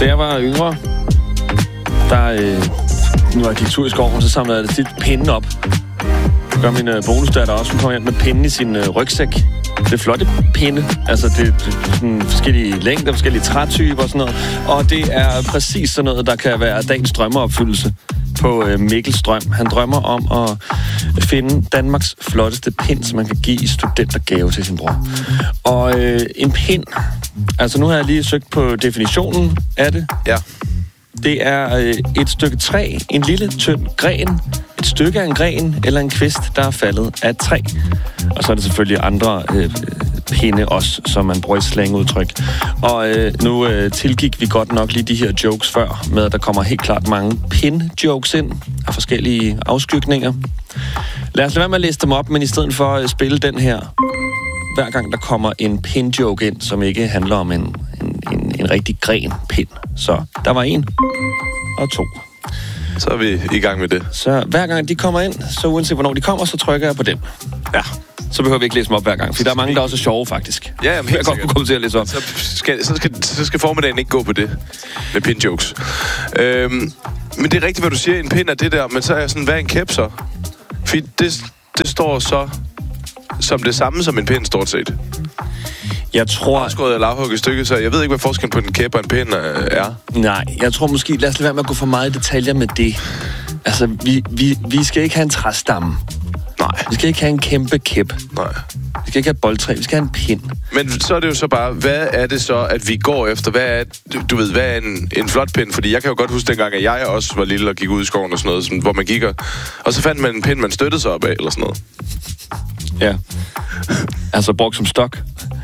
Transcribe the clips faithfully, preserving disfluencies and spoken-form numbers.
Da jeg var yngre, der, øh, nu jeg gik tur i skoven, så samlede jeg tit pinde op. Det gør min øh, bonusdatter også. Hun kommer hjem med pinde i sin øh, rygsæk. Det er flotte pinde. Altså, det er sådan forskellige længder, forskellige trætyper og sådan noget. Og det er præcis sådan noget, der kan være dagens drømmeopfyldelse på øh, Mikkel Strøm. Han drømmer om at finde Danmarks flotteste pind, som man kan give i studentergave til sin bror. Og øh, en pind, altså nu har jeg lige søgt på definitionen af det. Ja. Det er øh, et stykke træ, en lille tynd gren, et stykke af en gren eller en kvist, der er faldet af et træ. Og så er det selvfølgelig andre øh, pinde også, som man bruger i slangudtryk. Og øh, nu øh, tilgik vi godt nok lige de her jokes før, med at der kommer helt klart mange pin-jokes ind af forskellige afskygninger. Lad os lade være med at læse dem op, men i stedet for at spille den her, hver gang der kommer en pin-joke ind, som ikke handler om en, en, en, en rigtig gren pind. Så der var en og to. Så er vi i gang med det. Så hver gang de kommer ind, så uanset hvornår de kommer, så trykker jeg på den. Ja. Så behøver vi ikke læse dem op hver gang, for der er mange, der også er sjove, faktisk. Ja, jamen, helt jeg godt kunne komme til at læse op. Så skal, så, skal, så skal formiddagen ikke gå på det med pin-jokes. Øhm, men det er rigtigt, hvad du siger. En pind er det der, men så er jeg sådan, hvad er en kæp så? For det, det står så som det samme som en pind, stort set. Jeg tror... Afskåret eller afhugget stykke, så jeg ved ikke, hvad forskellen på en kæp og en pind er. Nej, jeg tror måske, lad os lade være med at gå for meget i detaljer med det. Altså, vi, vi, vi skal ikke have en træstamme. Nej. Vi skal ikke have en kæmpe kæp. Nej. Vi skal ikke have et boldtræ, vi skal have en pind. Men så er det jo så bare, hvad er det så, at vi går efter? Hvad er, du ved, hvad er en, en flot pind? Fordi jeg kan jo godt huske dengang, at jeg også var lille og gik ud i skoven og sådan noget, sådan, hvor man gik og... Og så fandt man en pind, man støttede sig op af, eller sådan noget. Ja. Altså brugt som stok.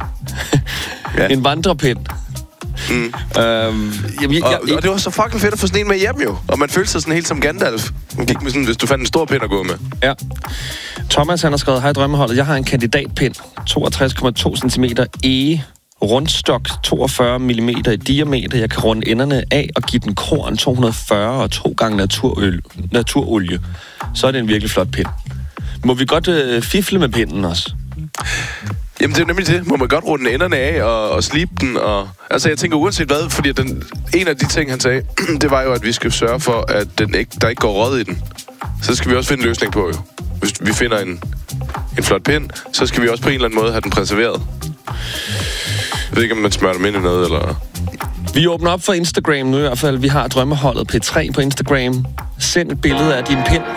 Ja. En vandrepind. Mm. Øhm, jamen, jeg, og, jeg, og det var så fucking fedt at få sådan en med hjem jo. Og man følte sig sådan helt som Gandalf. Man gik med sådan, hvis du fandt en stor pind at gå med. Ja. Thomas, han har skrevet, hej drømmeholdet, jeg har en kandidatpind, toogtres komma to centimeter ege, rundstok, toogfyrre millimeter i diameter. Jeg kan runde enderne af og give den korn to hundrede og fyrre og to gange naturøl, naturolie. Så er det en virkelig flot pind. Må vi godt øh, fifle med pinden også? Jamen, det er nemlig det. Må man godt runde enderne af og, og slibe den. Og... Altså, jeg tænker uanset hvad, fordi den, en af de ting, han sagde, det var jo, at vi skal sørge for, at den ikke, der ikke går råd i den. Så skal vi også finde en løsning på, jo. Hvis vi finder en, en flot pind, så skal vi også på en eller anden måde have den preserveret. Jeg ved ikke, om man smører dem ind i noget, eller... Vi åbner op for Instagram nu i hvert fald. Vi har drømmeholdet P tre på Instagram. Send et billede af din pind.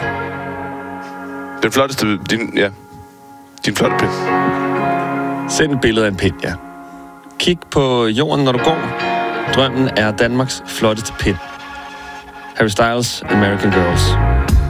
Den flotteste... Din, ja. Din flotte pind. Send et billede af en pind, ja. Kig på jorden, når du går. Drømmen er Danmarks flotteste pind. Harry Styles, American Girls.